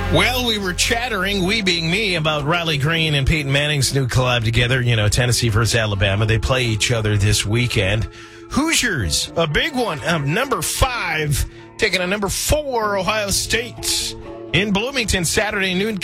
Well, we were chattering, we being me, about Riley Green and Peyton Manning's new collab together. You know, Tennessee versus Alabama. They play each other this weekend. Hoosiers, a big one. Number 5, taking on number 4, Ohio State in Bloomington, Saturday noon